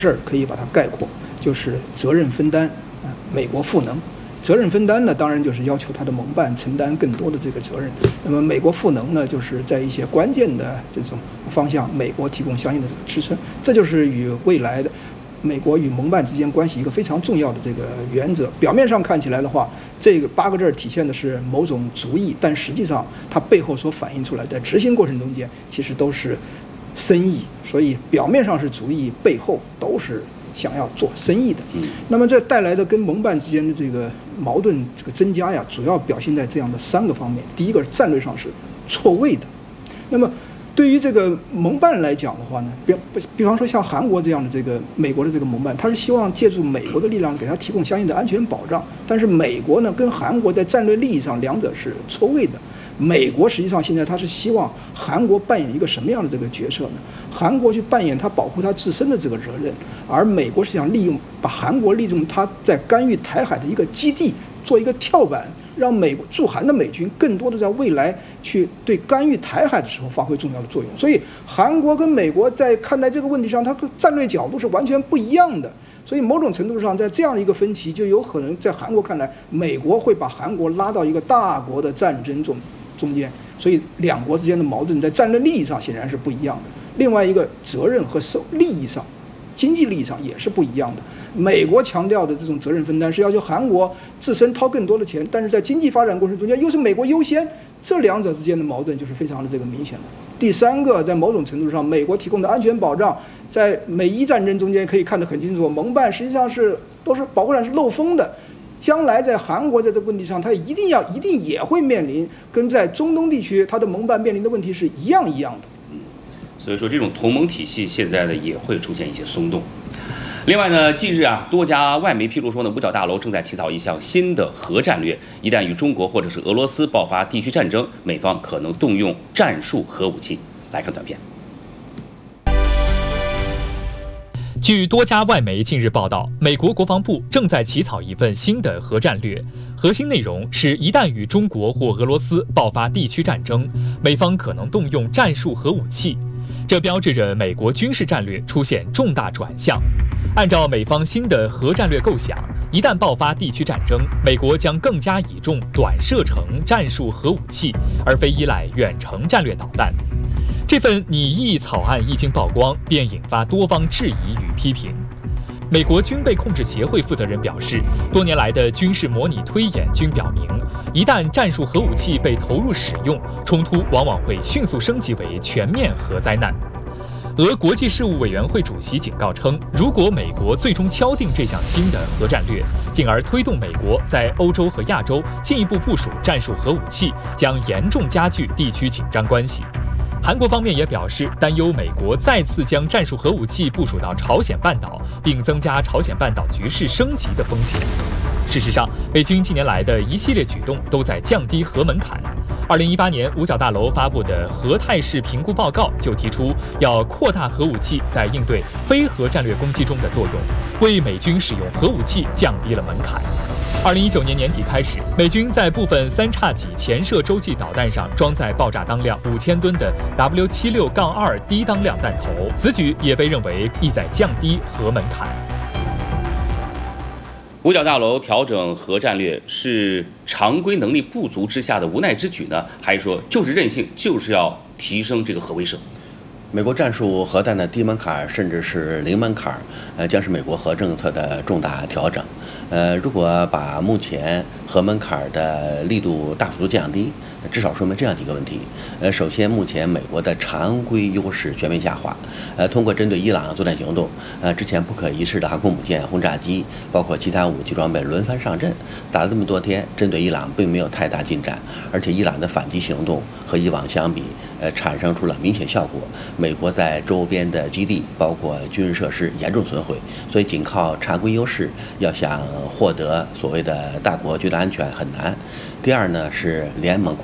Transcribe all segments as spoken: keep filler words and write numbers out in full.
这儿可以把它概括，就是责任分担啊，美国赋能。责任分担呢，当然就是要求它的盟伴承担更多的这个责任。那么美国赋能呢，就是在一些关键的这种方向，美国提供相应的这个支撑。这就是与未来的美国与盟伴之间关系一个非常重要的这个原则。表面上看起来的话，这个八个字体现的是某种主义，但实际上它背后所反映出来的执行过程中间，其实都是深意。所以表面上是主义，背后都是想要做生意的。那么这带来的跟盟伴之间的这个矛盾这个增加呀，主要表现在这样的三个方面。第一个，战略上是错位的。那么对于这个盟伴来讲的话呢，比比方说像韩国这样的这个美国的这个盟伴，他是希望借助美国的力量给他提供相应的安全保障。但是美国呢跟韩国在战略利益上两者是错位的。美国实际上现在他是希望韩国扮演一个什么样的这个角色呢？韩国去扮演他保护他自身的这个责任，而美国是想利用把韩国利用他在干预台海的一个基地做一个跳板，让美国驻韩的美军更多的在未来去对干预台海的时候发挥重要的作用。所以韩国跟美国在看待这个问题上，它的战略角度是完全不一样的。所以某种程度上，在这样一个分歧，就有可能在韩国看来，美国会把韩国拉到一个大国的战争中中间，所以两国之间的矛盾在战略利益上显然是不一样的。另外一个责任和受利益上、经济利益上也是不一样的。美国强调的这种责任分担是要求韩国自身掏更多的钱，但是在经济发展过程中间又是美国优先，这两者之间的矛盾就是非常的这个明显的。第三个，在某种程度上，美国提供的安全保障，在美伊战争中间可以看得很清楚，盟伴实际上是都是保护伞是漏风的。将来在韩国在这个问题上，它一定要一定也会面临跟在中东地区它的盟伴面临的问题是一样一样的。 嗯，所以说这种同盟体系现在呢也会出现一些松动。另外呢，近日啊，多家外媒披露说呢，五角大楼正在起草一项新的核战略，一旦与中国或者是俄罗斯爆发地区战争，美方可能动用战术核武器。来看短片。 据多家外媒近日报道，美国国防部正在起草一份新的核战略，核心内容是一旦与中国或俄罗斯爆发地区战争，美方可能动用战术核武器。这标志着美国军事战略出现重大转向。按照美方新的核战略构想，一旦爆发地区战争，美国将更加倚重短射程战术核武器，而非依赖远程战略导弹。这份拟议草案一经曝光，便引发多方质疑与批评。美国军备控制协会负责人表示，多年来的军事模拟推演均表明，一旦战术核武器被投入使用，冲突往往会迅速升级为全面核灾难。俄国际事务委员会主席警告称，如果美国最终敲定这项新的核战略，进而推动美国在欧洲和亚洲进一步部署战术核武器，将严重加剧地区紧张关系。韩国方面也表示担忧美国再次将战术核武器部署到朝鲜半岛，并增加朝鲜半岛局势升级的风险。事实上，美军近年来的一系列举动都在降低核门槛。二零一八年，五角大楼发布的核态势评估报告就提出要扩大核武器在应对非核战略攻击中的作用，为美军使用核武器降低了门槛。二零一九年年底开始，美军在部分三叉戟潜射洲际导弹上装载爆炸当量五千吨的 W 七十六 二 低当量弹头，此举也被认为意在降低核门槛。 五角大楼调整核战略是常规能力不足之下的无奈之举呢，还是说就是任性，就是要提升这个核威慑？ 美国战术核弹的低门槛甚至是零门槛，呃，将是美国核政策的重大调整。呃，如果把目前核门槛的力度大幅度降低，至少说明这样几个问题。呃，首先，目前美国的常规优势全面下滑。呃，通过针对伊朗作战行动，呃，之前不可一世的航空母舰、轰炸机，包括其他武器装备轮番上阵，打了这么多天，针对伊朗并没有太大进展，而且伊朗的反击行动和以往相比，呃，产生出了明显效果。美国在周边的基地，包括军事设施严重损毁，所以仅靠常规优势要想获得所谓的大国绝对安全很难。第二呢，是联盟空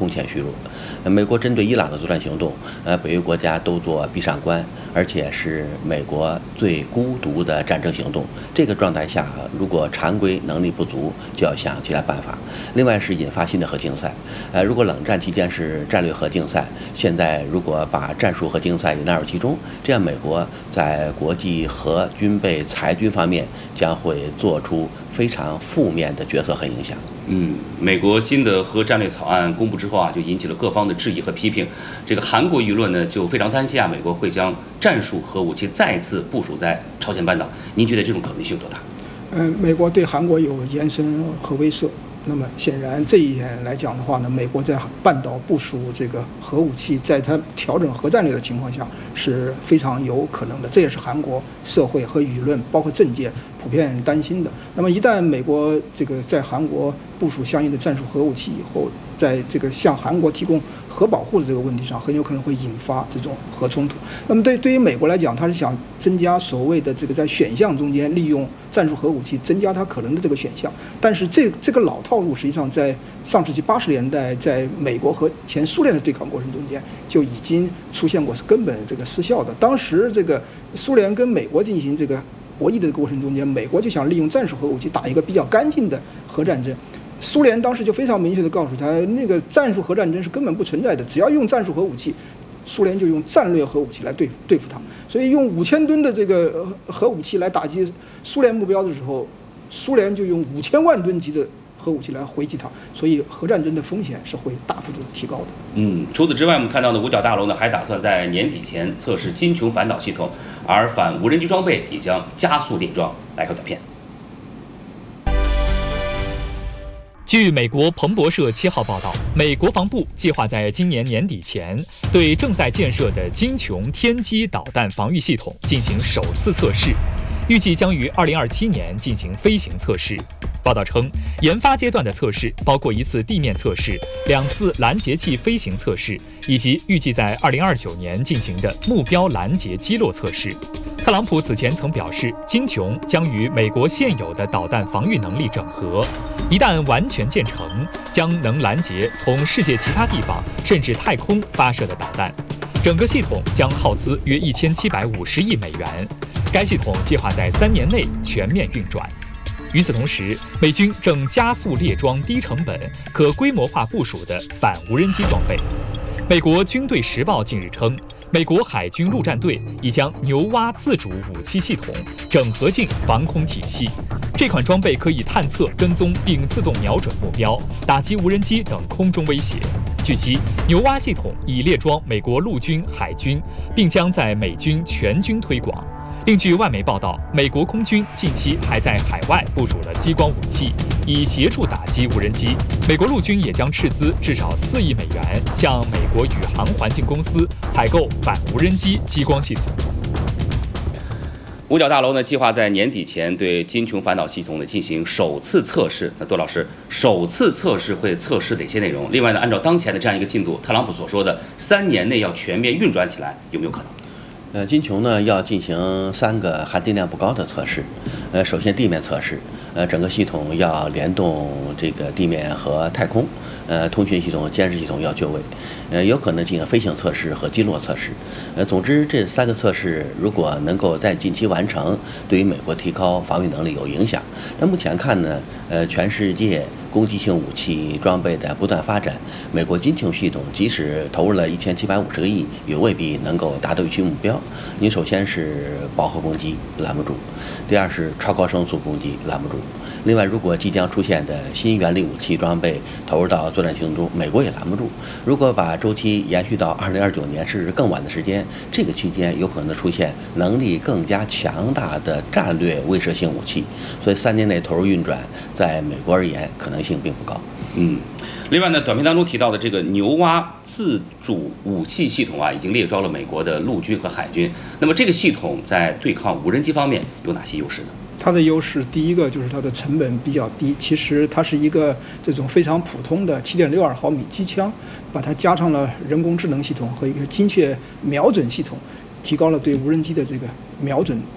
空前虚弱。美国针对伊朗的作战行动，呃，北约国家都做闭上关，而且是美国最孤独的战争行动。这个状态下，如果常规能力不足，就要想其他办法。另外是引发新的核竞赛，呃，如果冷战期间是战略核竞赛，现在如果把战术核竞赛也纳入其中，这样美国在国际核军备裁军方面将会做出非常负面的决策和影响。 嗯，美国新的核战略草案公布之后啊，就引起了各方的质疑和批评。这个韩国舆论呢，就非常担心啊，美国会将战术核武器再次部署在朝鲜半岛。您觉得这种可能性有多大？ 嗯，美国对韩国有延伸核威慑。那么显然这一点来讲的话呢，美国在半岛部署这个核武器，在它调整核战略的情况下是非常有可能的，这也是韩国社会和舆论包括政界普遍担心的。那么一旦美国这个在韩国部署相应的战术核武器以后，在这个向韩国提供核保护的这个问题上，很有可能会引发这种核冲突。那么对对于美国来讲，他是想增加所谓的这个在选项中间利用战术核武器增加它可能的这个选项，但是这这个老套路实际上在上世纪八十年代在美国和前苏联的对抗过程中间就已经出现过，是根本这个失效的。当时这个苏联跟美国进行这个博弈的过程中间，美国就想利用战术核武器打一个比较干净的核战争。苏联当时就非常明确地告诉他，那个战术核战争是根本不存在的，只要用战术核武器，苏联就用战略核武器来对对付它。所以用五千吨的这个核武器来打击苏联目标的时候，苏联就用五千万吨级的核武器来回击它，所以核战争的风险是会大幅度的提高的。 嗯，除此之外，我们看到的五角大楼呢，还打算在年底前测试金琼反导系统，而反无人机装备也将加速列装。来看短片。 据美国彭博社七号报道，美国防部计划在今年年底前对正在建设的金琼天基导弹防御系统进行首次测试，预计将于二零二七年进行飞行测试。报道称，研发阶段的测试包括一次地面测试、两次拦截器飞行测试，以及预计在二零二九年进行的目标拦截击落测试。特朗普此前曾表示，金琼将与美国现有的导弹防御能力整合，一旦完全建成，将能拦截从世界其他地方甚至太空发射的导弹。整个系统将耗资约一千七百五十亿美元，该系统计划在三年内全面运转。与此同时，美军正加速列装低成本、可规模化部署的反无人机装备。美国军队时报近日称，美国海军陆战队已将牛蛙自主武器系统整合进防空体系。这款装备可以探测、跟踪并自动瞄准目标，打击无人机等空中威胁。据悉，牛蛙系统已列装美国陆军、海军，并将在美军全军推广。另据外媒报道，美国空军近期还在海外部署了激光武器，以协助打击无人机。美国陆军也将斥资至少四亿美元，向美国宇航环境公司采购反无人机激光系统。 五角大楼呢，计划在年底前对金琼反导系统呢进行首次测试。那窦老师，首次测试会测试哪些内容？另外呢，按照当前的这样一个进度，特朗普所说的三年内要全面运转起来，有没有可能？ 呃，金琼呢要进行三个含金量不高的测试。呃，首先地面测试，呃，整个系统要联动这个地面和太空，呃，通讯系统、监视系统要就位，呃，有可能进行飞行测试和击落测试。呃，总之这三个测试如果能够在近期完成，对于美国提高防御能力有影响。但目前看呢，呃，全世界攻击性武器装备的不断发展，美国金琼系统即使投入了一千七百五十个亿，也未必能够达到预期目标。你首先是饱和攻击拦不住，第二是超高声速攻击拦不住。另外，如果即将出现的新原力武器装备投入到作战行动中，美国也拦不住。如果把周期延续到二零二九年甚至更晚的时间，这个期间有可能出现能力更加强大的战略威慑性武器。所以三年内投入运转，在美国而言可能性并不高。 嗯。另外呢，短片当中提到的这个牛蛙自主武器系统啊，已经列装了美国的陆军和海军。那么这个系统在对抗无人机方面有哪些优势呢？ 它的优势，第一个就是它的成本比较低。其实它是一个这种非常普通的七点六二毫米机枪，把它加上了人工智能系统和一个精确瞄准系统，提高了对无人机的这个瞄准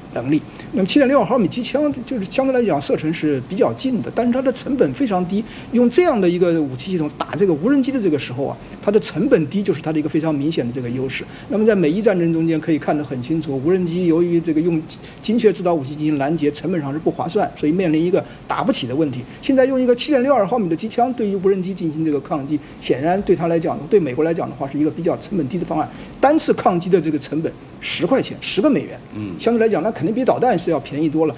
能力。那么七点六二毫米机枪就是相对来讲射程是比较近的，但是它的成本非常低。用这样的一个武器系统打这个无人机的这个时候啊，它的成本低就是它的一个非常明显的这个优势。那么在美伊战争中间可以看得很清楚，无人机由于这个用精确制导武器进行拦截，成本上是不划算，所以面临一个打不起的问题。现在用一个七点六二毫米的机枪对于无人机进行这个抗击，显然对它来讲，对美国来讲的话是一个比较成本低的方案。单次抗击的这个成本十块钱，十个美元，嗯，相对来讲那肯定比导弹是要便宜多了。